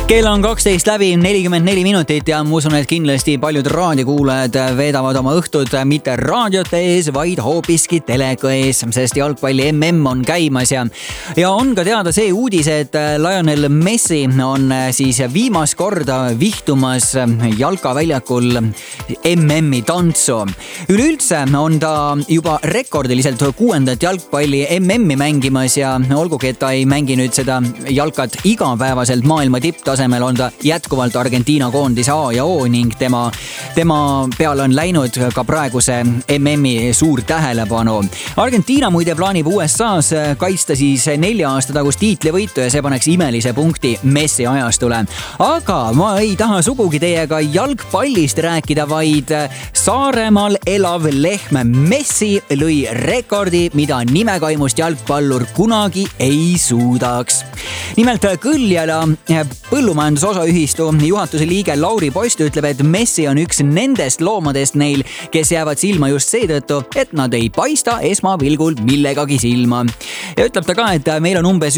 Kell on 12 läbi 44 minutit ja ma usun, et kindlasti paljud raadiokuulajad veedavad oma õhtud mitte raadiote ees, vaid hoopiski teleka ees, sest jalgpalli MM on käimas ja on ka teada see uudis, et Lionel Messi on siis viimast korda vihtumas jalkaväljakul MM-i tantsu. Üleüldse on ta juba rekordiliselt 6. jalgpalli MM-i mängimas ja olgugi, et ta ei mängi nüüd seda jalkat igapäevaselt maailma tipptasemel, on ta jätkuvalt Argentiina koondise A ja O ning tema peale on läinud ka praeguse MM-i suur tähelepanu. Argentiina muide plaanib USAs kaitsta siis 4 aasta tagust tiitlivõitu ja see paneks imelise punkti Messi ajastule. Aga ma ei taha sugugi teiega jalgpallist rääkida, vaid Saaremaal elav lehm Messi lõi rekordi, mida nimekaimust jalgpallur kunagi ei suudaks. Nimelt Kõljala põllumajandusosaühistu juhatuse liige Lauri Post ütleb, et Messi on üks nendest loomadest neil, kes jäävad silma just seetõttu, et nad ei paista esmapilgul millegagi silma. Ja ütleb ta ka, et meil on umbes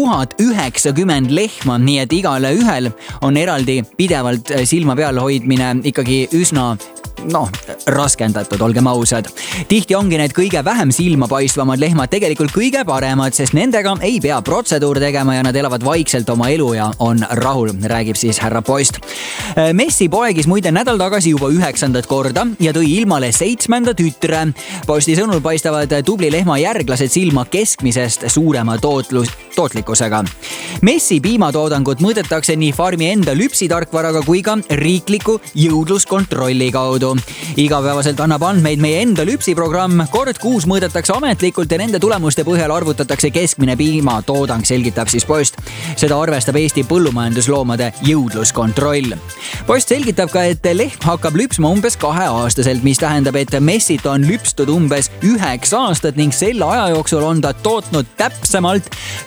1090 lehma, nii et igale ühel on eraldi pidevalt silma peal hoidmine ikkagi üsna raskendatud, olgem ausad. Tihti ongi need kõige vähem silmapaistvamad lehmad tegelikult kõige paremad, sest nendega ei pea protseduur tegema ja nad elavad vaikselt oma elu ja on rahul, räägib siis härra Post. Messi poegis muide nädal tagasi juba 9. korda ja tõi ilmale 7. tütre. Posti sõnul paistavad tubli lehma järglased silma keskmisest suurema tootlikkusega. Messi piimatoodangut mõõdetakse nii farmi enda lüpsitarkvaraga kui ka riikliku jõudluskontrolli kaudu. Igapäevaselt annab andmeid meie enda lüpsiprogramm. Kord kuus mõõdetakse ametlikult ja nende tulemuste põhjal arvutatakse keskmine piimatoodang, selgitab siis Post. Seda arvestab Eesti põllumajandusloomade jõudluskontroll. Post selgitab ka, et lehm hakkab lüpsma umbes 2-aastaselt, mis tähendab, et Messit on lüpstud umbes 9 aastat ning selle aja jooksul on ta tootnud täpsemalt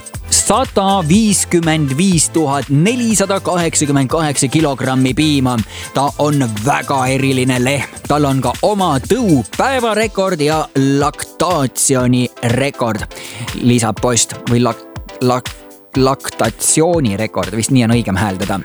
155 488 kilogrammi piima. Ta on väga eriline lehm. Tal on ka oma tõu päevarekord ja laktatsiooni rekord, lisab Post, või laktatsiooni rekord, vist nii on õigem hääldada.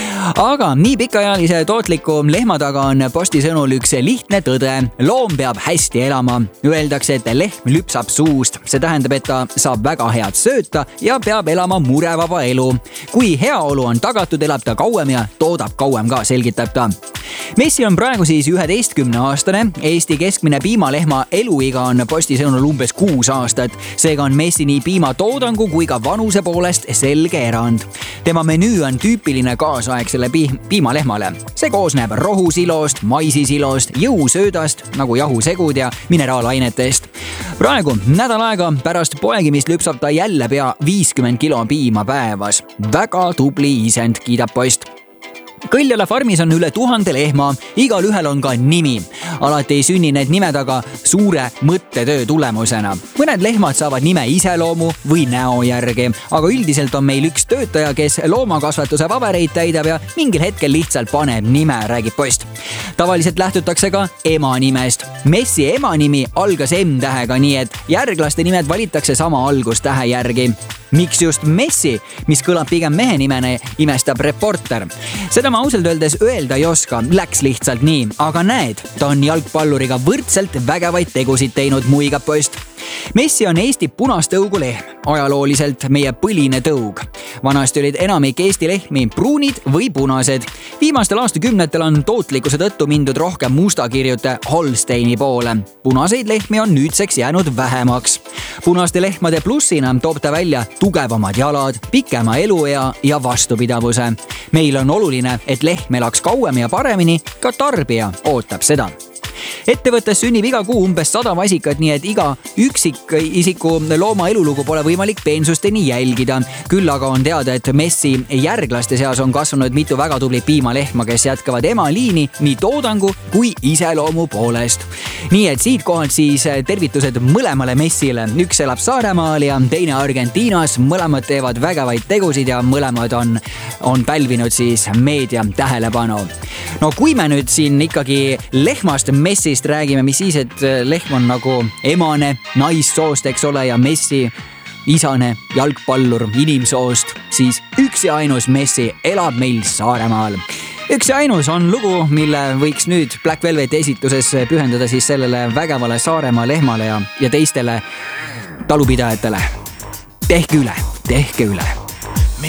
Aga nii pikaajalise tootliku lehma taga on Posti sõnul üks lihtne tõde. Loom peab hästi elama. Öeldakse, et lehm lüpsab suust. See tähendab, et ta saab väga head sööta ja peab elama murevaba elu. Kui heaolu on tagatud, elab ta kauem ja toodab kauem ka, selgitab ta. Messi on praegu siis 11-aastane. Eesti keskmine piimalehma eluiga on Posti sõnul umbes 6 aastat. Seega on Messi nii piimatoodangu kui ka vanuse poolest selge erand. Tema menüü on tüüpiline kaasaegsele piimalehmale. See koosneb rohusilost, maisisilost, jõusöödast nagu jahusegud ja mineraalainetest. Praegu nädal aega pärast poegimist lüpsab ta jälle pea 50 kilo piima päevas. Väga tubli isend, kiidab Post. Kõljala farmis on üle 1000 lehma, igal ühel on ka nimi. Alati ei sünni need nimed aga suure mõttetöö tulemusena. Mõned lehmad saavad nime iseloomu või näo järgi, aga üldiselt on meil üks töötaja, kes loomakasvatuse pabereid täidab ja mingil hetkel lihtsalt paneb nime, räägib Post. Tavaliselt lähtutakse ka ema nimest. Messi ema nimi algas M-tähega, nii et järglaste nimed valitakse sama algustähe järgi. Miks just Messi, mis kõlab pigem mehe nimene, imestab reporter. Seda ma ausalt öeldes öelda ei oska, läks lihtsalt nii, aga näed, ta on jalgpalluriga võrdselt vägevaid tegusid teinud, muigab Post. Messi on Eesti punastõugu lehm, ajalooliselt meie põline tõug. Vanasti olid enamik Eesti lehmi pruunid või punased. Viimastel aastakümnetel on tootlikkuse tõttu mindud rohkem mustakirjute Holsteini poole. Punaseid lehmi on nüüdseks jäänud vähemaks. Punaste lehmade plussina toob ta välja tugevamad jalad, pikema eluea ja vastupidavuse. Meil on oluline, et lehm elaks kauem ja paremini, ka tarbija ootab seda. Ettevõttes sünnib iga kuu umbes 100 vasikat, nii et iga üksikisiku looma elulugu pole võimalik peensusteni jälgida. Küll aga on teada, et Messi järglaste seas on kasvanud mitu väga tublit piimalehma, kes jätkavad ema liini nii toodangu kui iseloomu poolest. Nii et siit kohalt siis tervitused mõlemale Messile. Üks elab Saaremaal ja teine Argentiinas. Mõlemad teevad vägevaid tegusid ja mõlemad on pälvinud siis meedia tähelepanu. No kui me nüüd siin ikkagi lehmast Messist räägime, mis siis, et lehm on nagu emane naissoost, eks ole, ja Messi isane jalgpallur inimsoost, siis üks ja ainus Messi elab meil Saaremaal. Üks ja ainus on lugu, mille võiks nüüd Black Velveti esituses pühendada siis sellele vägevale Saaremaa lehmale ja teistele talupidajatele. Tehke üle.